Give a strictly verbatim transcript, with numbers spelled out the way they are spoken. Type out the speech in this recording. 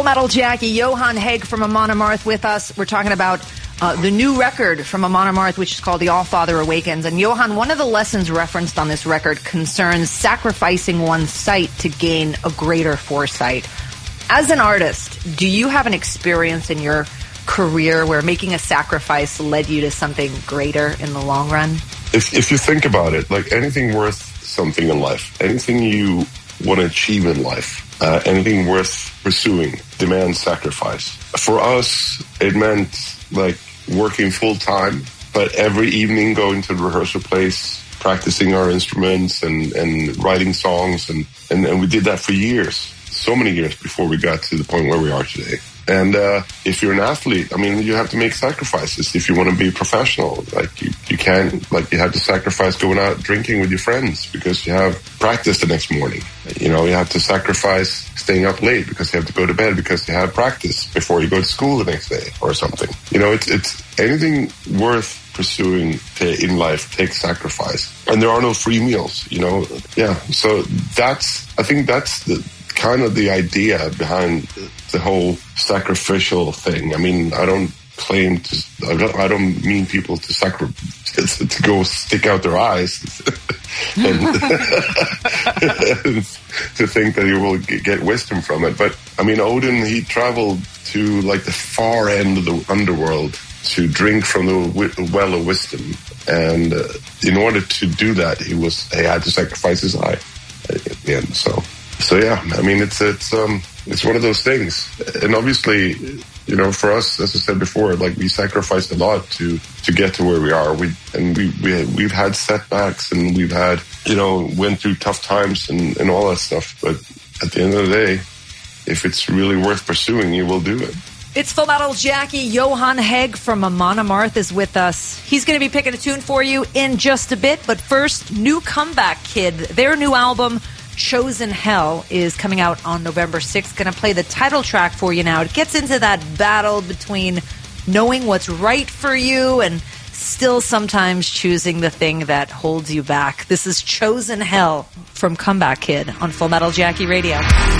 Full Metal Jackie, Johan Haig from Amon Amarth with us. We're talking about uh, the new record from Amon Amarth, which is called The All-Father Awakens. And Johan, one of the lessons referenced on this record concerns sacrificing one's sight to gain a greater foresight. As an artist, do you have an experience in your career where making a sacrifice led you to something greater in the long run? If, if you think about it, like anything worth something in life, anything you want to achieve in life, uh, anything worth pursuing demands sacrifice. For us, it meant like working full time, but every evening going to the rehearsal place, practicing our instruments and, and writing songs. And, and, and we did that for years, so many years before we got to the point where we are today. And uh, if you're an athlete, I mean, you have to make sacrifices if you want to be a professional. Like you, you can't, like you have to sacrifice going out drinking with your friends because you have practice the next morning. You know, you have to sacrifice staying up late because you have to go to bed because you have practice before you go to school the next day or something. You know, it's it's anything worth pursuing in life takes sacrifice. And there are no free meals, you know. Yeah, so that's, I think that's the kind of the idea behind the whole sacrificial thing. I mean, I don't claim to, I don't, I don't mean people to sacri- to, to go stick out their eyes and to think that you will get wisdom from it. But I mean, Odin, he traveled to like the far end of the underworld to drink from the well of wisdom. And uh, in order to do that, he was, he had to sacrifice his eye at the end. So, so yeah, I mean, it's, it's, um, it's one of those things. And obviously, you know, for us, as I said before, like we sacrificed a lot to, to get to where we are. We, and we, we, we've had setbacks and we've had, you know, went through tough times and, and all that stuff. But at the end of the day, if it's really worth pursuing, you will do it. It's Full Metal Jackie. Johan Haig from Amon Amarth is with us. He's going to be picking a tune for you in just a bit. But first, New Comeback Kid. Their new album, Chosen Hell, is coming out on November sixth. Going to play the title track for you now. It gets into that battle between knowing what's right for you and still sometimes choosing the thing that holds you back. This is Chosen Hell from Comeback Kid on Full Metal Jackie Radio.